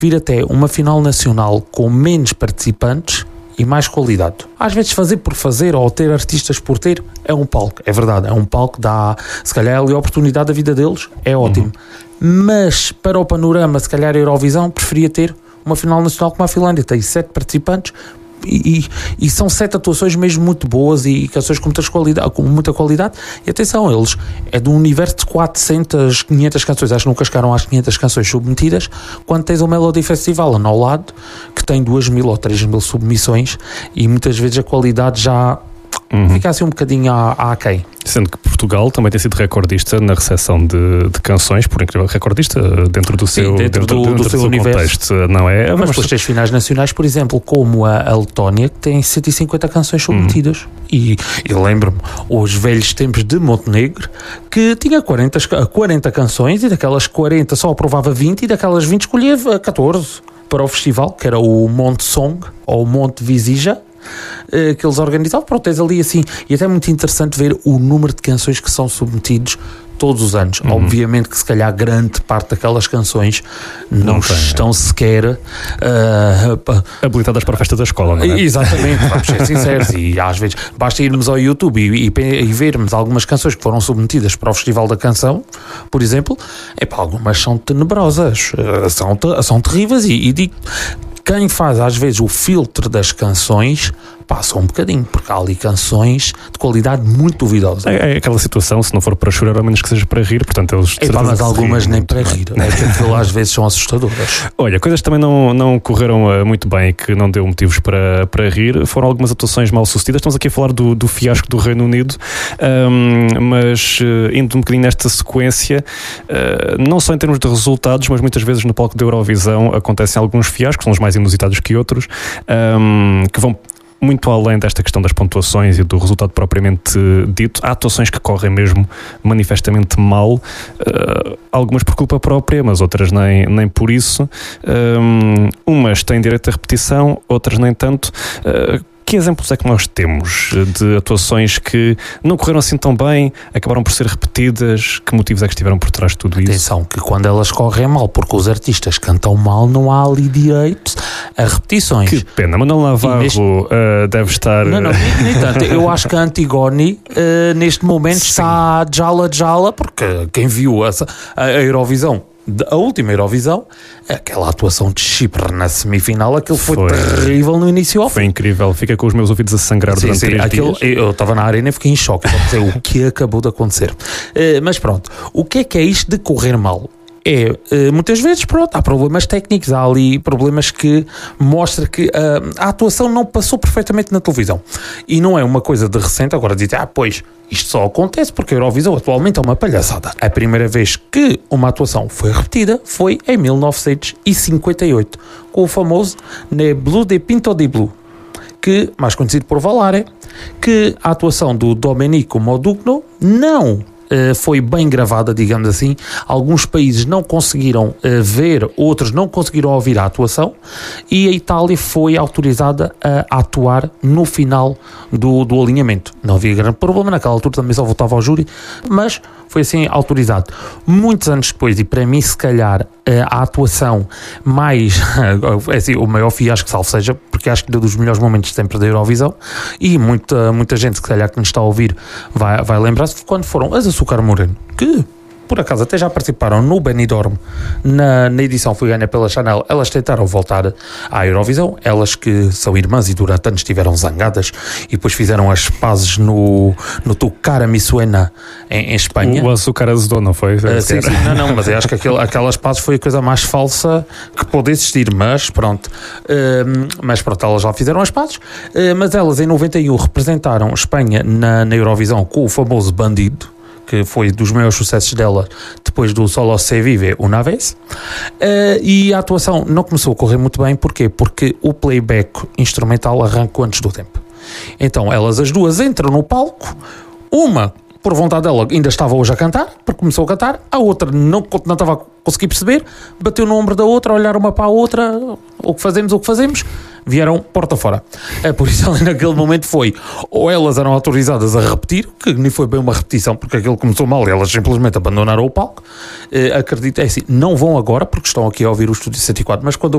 vir até uma final nacional com menos participantes e mais qualidade. Às vezes fazer por fazer ou ter artistas por ter é um palco, é verdade, é um palco que dá, se calhar, ali a oportunidade da vida deles, é ótimo. Mas para o panorama, se calhar a Eurovisão preferia ter uma final nacional como a Finlândia, tem 7 participantes e são 7 atuações mesmo muito boas e canções com muita qualidade. E atenção, eles é de um universo de 400, 500 canções, acho que nunca chegaram às 500 canções submetidas, quando tens o Melody Festival ao lado, que tem 2.000 ou 3.000 submissões e muitas vezes a qualidade já fica assim um bocadinho aquém. Sendo que Portugal também tem sido recordista na recepção de canções, por incrível, recordista dentro do seu, dentro do seu universo. Contexto, não é? Mas depois tens finais nacionais, por exemplo, como a Letónia, que tem 150 canções submetidas. E lembro-me, os velhos tempos de Montenegro, que tinha 40 canções e daquelas 40 só aprovava 20 e daquelas 20 escolhia 14 para o festival, que era o Monte Song ou o Monte Visija, que eles organizavam. Pronto, tens ali assim, e até é muito interessante ver o número de canções que são submetidos todos os anos. Obviamente que se calhar grande parte daquelas canções não estão sequer habilitadas para a festa da escola, não é? Exatamente, vamos ser sinceros, e às vezes basta irmos ao YouTube e vermos algumas canções que foram submetidas para o Festival da Canção, por exemplo, algumas são tenebrosas, são terríveis e digo, quem faz às vezes o filtro das canções passa um bocadinho, porque há ali canções de qualidade muito duvidosa. É aquela situação, se não for para chorar, ao menos que seja para rir, portanto eles... mas algumas nem para rir, que às vezes são assustadoras. Olha, coisas que também não correram muito bem e que não deu motivos para rir, foram algumas atuações mal sucedidas. Estamos aqui a falar do fiasco do Reino Unido, mas indo um bocadinho nesta sequência, não só em termos de resultados, mas muitas vezes no palco da Eurovisão acontecem alguns fiascos, uns mais inusitados que outros, que vão muito além desta questão das pontuações e do resultado propriamente dito. Há atuações que correm mesmo manifestamente mal, algumas por culpa própria, mas outras nem por isso. Umas têm direito à repetição, outras nem tanto. Que exemplos é que nós temos de atuações que não correram assim tão bem, acabaram por ser repetidas? Que motivos é que estiveram por trás de tudo isso? Atenção, que quando elas correm mal, porque os artistas cantam mal, não há ali direito a repetições. Que pena, Manuel Navarro deve estar... Não, nem tanto. Eu acho que a Antigone neste momento está jala, porque quem viu a Eurovisão, a última Eurovisão, aquela atuação de Chipre na semifinal, aquilo foi terrível no início ao fim. Foi incrível, fica com os meus ouvidos a sangrar durante 3 dias. Eu estava na arena e fiquei em choque, para dizer o que acabou de acontecer. Mas pronto, o que é isto de correr mal? Muitas vezes, há problemas técnicos, há ali problemas que mostram que a atuação não passou perfeitamente na televisão. E não é uma coisa de recente, agora dizer, pois, isto só acontece porque a Eurovisão atualmente é uma palhaçada. A primeira vez que uma atuação foi repetida foi em 1958, com o famoso Ne Blu de Pinto di Blu, que, mais conhecido por Valare, que a atuação do Domenico Modugno não foi bem gravada, digamos assim. Alguns países não conseguiram ver, outros não conseguiram ouvir a atuação, e a Itália foi autorizada a atuar no final do alinhamento. Não havia grande problema, naquela altura também só votava ao júri, mas foi assim autorizado. Muitos anos depois, e para mim se calhar a atuação mais assim, o maior fiasco, salvo seja, porque acho que é um dos melhores momentos sempre da Eurovisão, e muita gente se calhar que nos está a ouvir vai lembrar-se, quando foram as Açúcar Moreno, que por acaso até já participaram no Benidorm na edição foi ganha pela Chanel. Elas tentaram voltar à Eurovisão, elas que são irmãs e durante anos estiveram zangadas e depois fizeram as pazes no Tu Cara Me Suena em Espanha. O açúcar azedou, não foi? Sim, não, mas eu acho que aquelas pazes foi a coisa mais falsa que pôde existir, mas pronto, elas já fizeram as pazes, mas elas em 91 representaram Espanha na Eurovisão com o famoso Bandido, que foi dos maiores sucessos dela depois do Solo Se Vive Una Vez, e a atuação não começou a correr muito bem. Porquê? Porque o playback instrumental arrancou antes do tempo. Então elas as duas entram no palco, uma por vontade dela ainda estava hoje a cantar, porque começou a cantar, a outra não estava a conseguir perceber, bateu no ombro da outra, olharam uma para a outra, o que fazemos, vieram porta fora. Por isso ali naquele momento foi, ou elas eram autorizadas a repetir, que nem foi bem uma repetição, porque aquilo começou mal e elas simplesmente abandonaram o palco. Acredito, assim, não vão agora, porque estão aqui a ouvir o Estúdio 104, mas quando